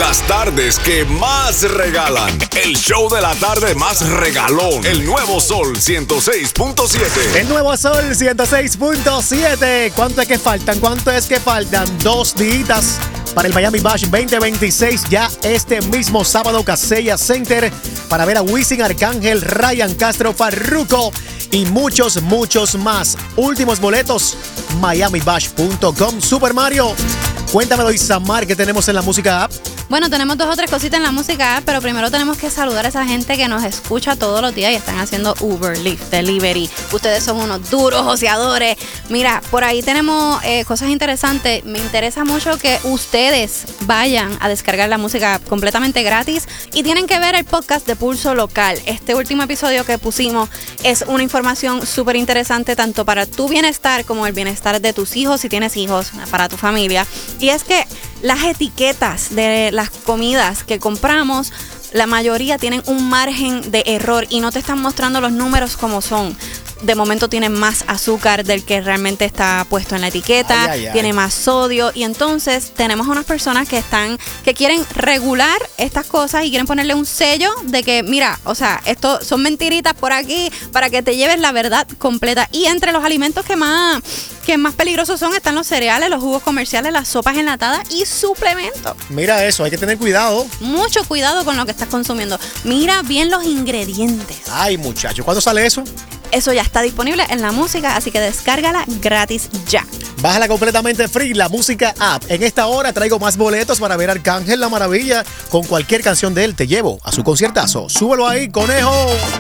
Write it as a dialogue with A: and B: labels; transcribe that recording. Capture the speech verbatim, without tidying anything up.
A: Las tardes que más regalan. El show de la tarde más regalón. El Nuevo Sol ciento seis punto siete.
B: El Nuevo Sol ciento seis punto siete. ¿Cuánto es que faltan? ¿Cuánto es que faltan? Dos días para el Miami Bash veinte veintiséis. Ya este mismo sábado, Kaseya Center, para ver a Wisin, Arcángel, Ryan Castro, Farruko y muchos, muchos más. Últimos boletos, miami bash punto com. Super Mario, cuéntamelo, Isamar, ¿qué tenemos en la música app?
C: Bueno, tenemos dos o tres cositas en la música app, pero primero tenemos que saludar a esa gente que nos escucha todos los días y están haciendo Uber, Lyft, Delivery. Ustedes son unos duros joseadores. Mira, por ahí tenemos eh, cosas interesantes. Me interesa mucho que ustedes vayan a descargar la música app completamente gratis y tienen que ver el podcast de Pulso Local. Este último episodio que pusimos es una información súper interesante tanto para tu bienestar como el bienestar de tus hijos, si tienes hijos, para tu familia. Y es que las etiquetas de las comidas que compramos, la mayoría tienen un margen de error y no te están mostrando los números como son. De momento tiene más azúcar del que realmente está puesto en la etiqueta, ay, ay, ay. Tiene más sodio y entonces tenemos unas personas que están que quieren regular estas cosas y quieren ponerle un sello de que mira, o sea, esto son mentiritas por aquí para que te lleves la verdad completa. Y entre los alimentos que más que más peligrosos son están los cereales, los jugos comerciales, las sopas enlatadas y suplementos.
B: Mira eso, hay que tener cuidado.
C: Mucho cuidado con lo que estás consumiendo. Mira bien los ingredientes.
B: Ay, muchacho, ¿cuándo sale eso?
C: Eso ya está disponible en la música, así que descárgala gratis ya.
B: Bájala completamente free, la música app. En esta hora traigo más boletos para ver a Arcángel La Maravilla. Con cualquier canción de él te llevo a su conciertazo. Súbelo ahí, conejo.